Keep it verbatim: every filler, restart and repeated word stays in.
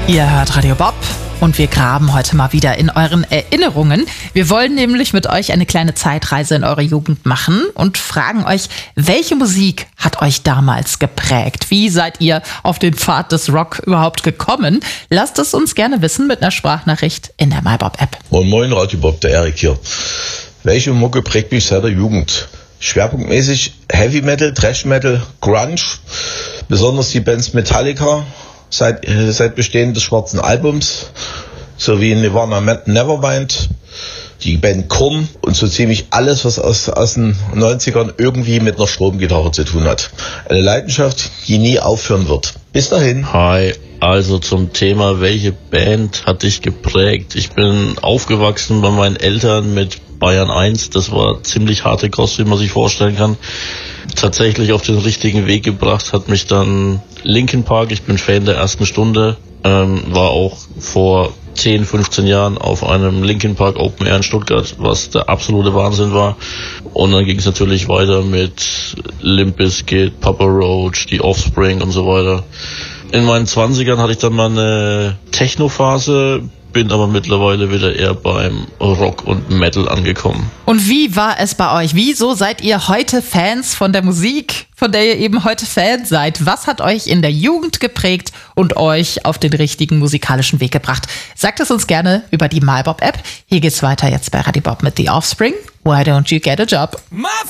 Ihr hört Radio Bob und wir graben heute mal wieder in euren Erinnerungen. Wir wollen nämlich mit euch eine kleine Zeitreise in eure Jugend machen und fragen euch, welche Musik hat euch damals geprägt? Wie seid ihr auf den Pfad des Rock überhaupt gekommen? Lasst es uns gerne wissen mit einer Sprachnachricht in der MyBob-App. Moin Moin, Radio Bob, der Erik hier. Welche Mucke prägt mich seit der Jugend? Schwerpunktmäßig Heavy Metal, Thrash Metal, Grunge, besonders die Bands Metallica, seit, äh, seit Bestehen des schwarzen Albums, sowie Nirvana, Nevermind, die Band Korn und so ziemlich alles, was aus, aus den neunzigern irgendwie mit einer Stromgitarre zu tun hat. Eine Leidenschaft, die nie aufhören wird. Bis dahin. Hi, also zum Thema, welche Band hat dich geprägt? Ich bin aufgewachsen bei meinen Eltern mit Bayern eins, das war ziemlich harte Kost, wie man sich vorstellen kann. Tatsächlich auf den richtigen Weg gebracht hat mich dann Linkin Park, ich bin Fan der ersten Stunde, ähm, war auch vor zehn, fünfzehn Jahren auf einem Linkin Park Open Air in Stuttgart, was der absolute Wahnsinn war. Und dann ging es natürlich weiter mit Limp Bizkit, Papa Roach, die Offspring und so weiter. In meinen zwanzigern hatte ich dann mal eine Techno-Phase, bin aber mittlerweile wieder eher beim Rock und Metal angekommen. Und wie war es bei euch? Wieso seid ihr heute Fans von der Musik, von der ihr eben heute Fan seid? Was hat euch in der Jugend geprägt und euch auf den richtigen musikalischen Weg gebracht? Sagt es uns gerne über die MyBob-App. Hier geht's weiter jetzt bei Radio Bob mit The Offspring. Why don't you get a job?